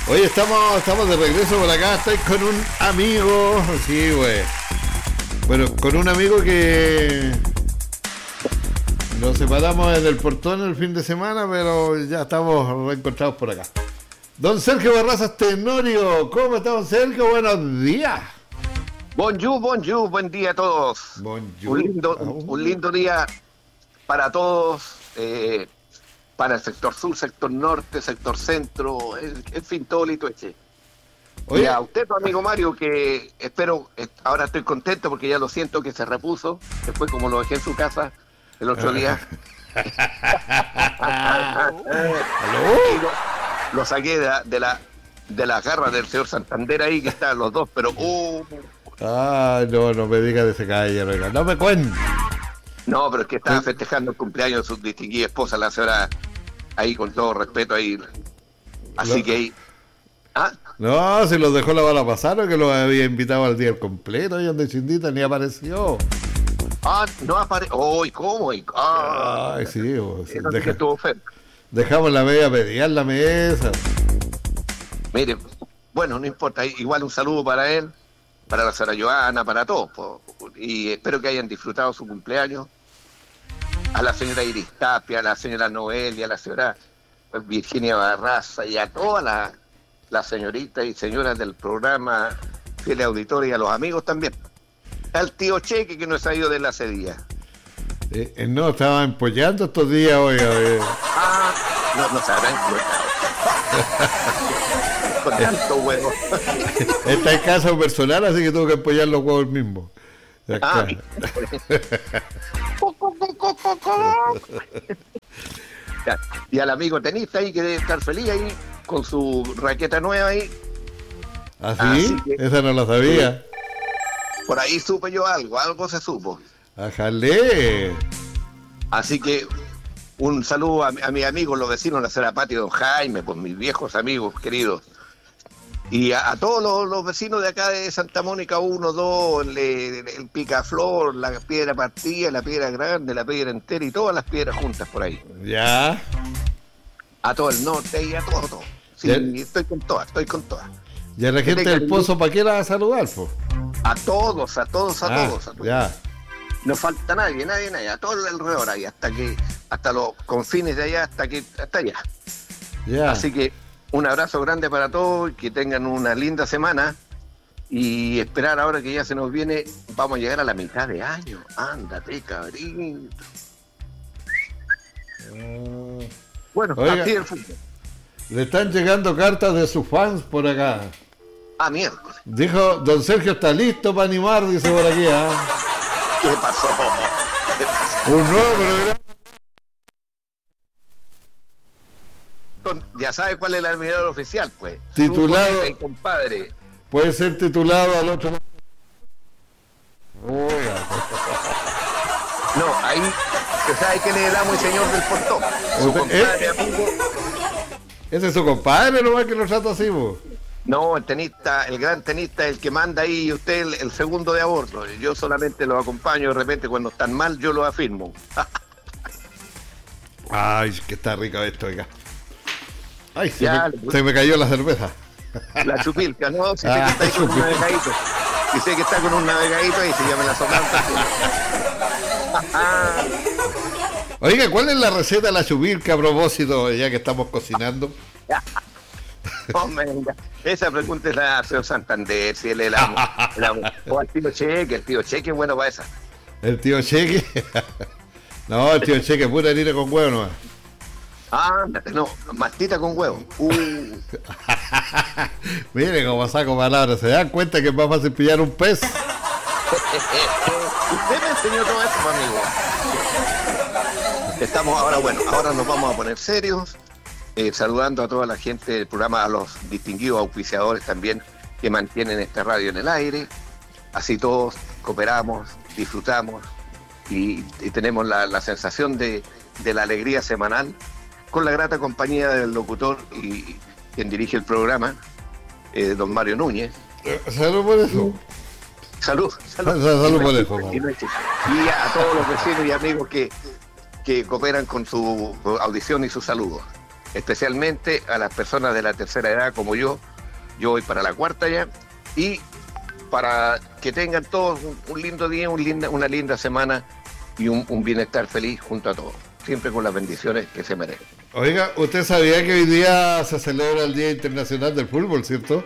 Oye, estamos de regreso por acá. Estoy con un amigo. Sí, güey. Bueno, con un amigo que nos separamos en el portón el fin de semana, pero ya estamos reencontrados por acá. Don Sergio Barrazas Tenorio, ¿cómo está, don Sergio? Buenos días. Bonjour, buen día a todos. Bonjour. Un lindo día para todos, para el sector sur, sector norte, sector centro, en fin, todo Litueche. Y a usted, amigo Mario, que espero, ahora estoy contento porque ya lo siento que se repuso, después como lo dejé en su casa el otro día. Lo saqué de la garra del señor Santander ahí, que estaban los dos, pero... no me diga de ese caballero, oiga, no me cuente. No, pero es que estaba festejando el cumpleaños de su distinguida esposa, la señora, ahí con todo respeto ahí. Así que ahí... No, si los dejó la bala pasar, o que los había invitado al día completo, y donde Chindita ni apareció. No apareció. ¿Cómo? Ay, sí, estuvo feo. Dejamos la media pedida en la mesa. Mire, bueno, no importa, igual un saludo para él, para la señora Joana, para todos, y espero que hayan disfrutado su cumpleaños. A la señora Iris Tapia, a la señora Noelia, a la señora Virginia Barraza y a todas las señoritas y señoras del programa, fieles auditores, y a los amigos también. Al tío Cheque, que no se ha ido de la cedilla. No, estaba empollando estos días, oiga. No se habrá con tanto huevo. Está en caso personal, así que tengo que empollar los huevos mismos. Y al amigo tenista ahí, que debe estar feliz ahí con su raqueta nueva ahí. ¿Sí? Esa no la sabía. Por ahí supe yo algo se supo. ¡Ajale! Así que un saludo a mis amigos, los vecinos, la señora Pati y don Jaime, pues mis viejos amigos queridos. Y a todos los vecinos de acá de Santa Mónica 1, 2, el Picaflor, la Piedra Partida, la Piedra Grande, la Piedra Entera y todas las piedras juntas por ahí. Ya. A todo el norte y a todo. Sí, estoy con todas. ¿Y a la gente del Pozo para qué la va a saludar, po? A todos. Ya. No falta nadie, a todo el alrededor ahí, hasta los confines de allá, hasta allá. Ya. Así que un abrazo grande para todos, que tengan una linda semana y esperar ahora que ya se nos viene, vamos a llegar a la mitad de año. Ándate, cabrito. Bueno, oiga, así el fútbol. Le están llegando cartas de sus fans por acá. Miércoles. Dijo, don Sergio está listo para animar, dice por aquí, ¿Qué pasó? Un nuevo programa. Ya sabe cuál es el admirador oficial, pues. Titulado. El compadre. Puede ser titulado al otro. No, ahí se sabe quién es el amo y señor del portón. Su compadre, amigo. Ese es su compadre, nomás que lo trata así, vos. No, el gran tenista, el que manda ahí, y usted el segundo de a bordo. Yo solamente lo acompaño, de repente cuando están mal yo lo afirmo. Ay, que está rico esto, oiga. Ay, se me cayó la cerveza. La chupilca, ¿no? Si sé que está ahí con un navegadito. Si sé que está con un navegadito ahí, se llama la soplanta. Oiga, ¿cuál es la receta de la chupilca a propósito, ya que estamos cocinando? Hombre, esa pregunta es la señor Santander, si él es el amo. O al tío Cheque, es bueno para esa. ¿El tío Cheque? No, el tío Cheque es pura harina con huevo nomás. No, mastita con huevo. Mire cómo saco palabras, ¿se dan cuenta que es más fácil pillar un pez? Usted me enseñó todo esto, amigo. Ahora nos vamos a poner serios, saludando a toda la gente del programa, a los distinguidos auspiciadores también que mantienen esta radio en el aire. Así todos cooperamos, disfrutamos y tenemos la sensación de la alegría semanal, con la grata compañía del locutor y quien dirige el programa, don Mario Núñez. Salud por eso. Salud por eso. Y a todos los vecinos y amigos que cooperan con su audición y sus saludos. especialmente a las personas de la tercera edad como yo voy para la cuarta ya, y para que tengan todos un lindo día, una linda semana y un bienestar feliz junto a todos, siempre con las bendiciones que se merecen. Oiga, usted sabía que hoy día se celebra el Día Internacional del Fútbol, ¿cierto?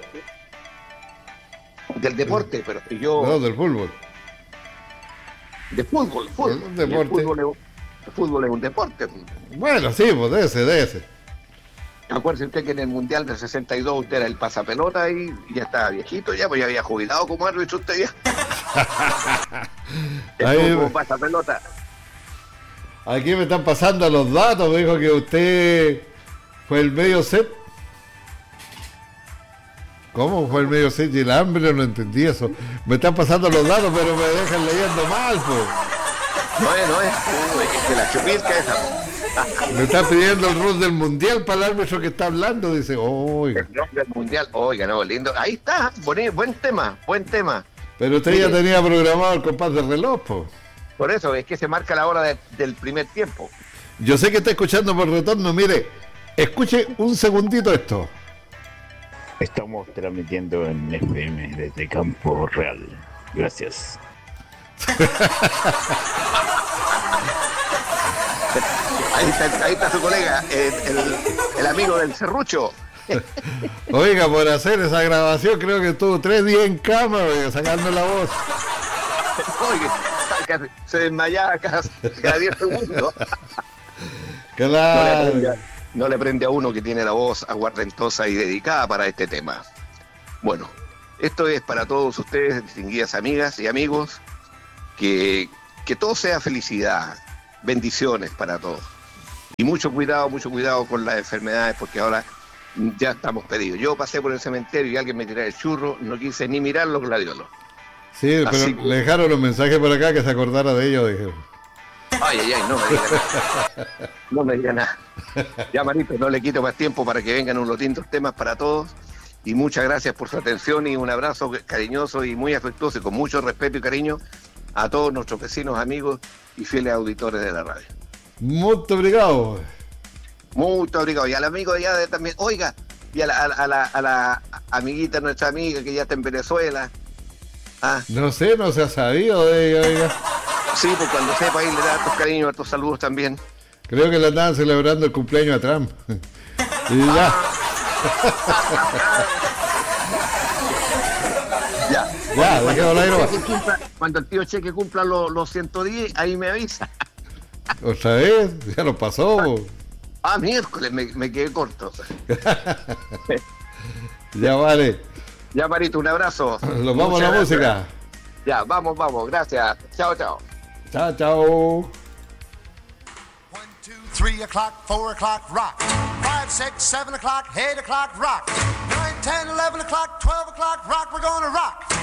Del deporte, pero yo... No, del fútbol. De fútbol. El deporte. El fútbol es un deporte. Bueno, sí, pues de ese. Acuérdese usted que en el Mundial del 62 usted era el pasapelota y ya estaba viejito, ya, pues ya había jubilado como árbitro usted ya. Ahí, como pasapelota. Aquí me están pasando los datos, me dijo que usted fue el medio set. ¿Cómo fue el medio set y el hambre? No entendí eso. Me están pasando los datos, pero me dejan leyendo mal, pues. No es de la chupirca esa. Me está pidiendo el rol del mundial para el árbitro que está hablando, dice, oiga. El rol del mundial, oiga, no, lindo. Ahí está, buen tema. Pero usted ya tenía programado el compás del reloj, pues. Por eso, es que se marca la hora del primer tiempo. Yo sé que está escuchando por retorno, mire, escuche un segundito esto. Estamos transmitiendo en FM desde Campo Real. Gracias. Ahí está su colega, el amigo del serrucho. Oiga, por hacer esa grabación creo que estuvo 3 días en cama, oiga, sacando la voz. Oiga, se desmayaba cada 10 segundos. Claro. No le prende a uno que tiene la voz aguardentosa y dedicada para este tema. Bueno, esto es para todos ustedes, distinguidas amigas y amigos, que todo sea felicidad, bendiciones para todos. Y mucho cuidado con las enfermedades, porque ahora ya estamos pedidos. Yo pasé por el cementerio y alguien me tiró el churro, no quise ni mirar los gladiolos. Sí, pero Así, le dejaron los mensajes por acá que se acordara de ellos, dijeron. Ay, no me diga nada. No me diga nada. Ya, Marito, no le quito más tiempo para que vengan unos lindos temas para todos. Y muchas gracias por su atención y un abrazo cariñoso y muy afectuoso y con mucho respeto y cariño a todos nuestros vecinos, amigos y fieles auditores de la radio. Mucho obrigado. Mucho obrigado. Y al amigo de allá también, oiga, y a la amiguita, nuestra amiga que ya está en Venezuela. No sé, no se ha sabido de ella, oiga. Sí, pues cuando sepa ahí le da hartos cariños, hartos saludos también. Creo que le andaban celebrando el cumpleaños a Trump. Y ya. Ya, dejémoslo ahí nomás. Cuando el tío Cheque cumpla los 110, ahí me avisa. ¿Otra vez? Ya lo pasó. Miércoles, me quedé corto. Ya vale. Ya, Marito, un abrazo. Nos vamos a la música. Ya, vamos, gracias. Chao. Chao. 1, 2, 3 o'clock, 4 o'clock, rock. 5, 6, 7 o'clock, 8 o'clock, rock. 9, 10, 11 o'clock, 12 o'clock, rock. We're gonna rock.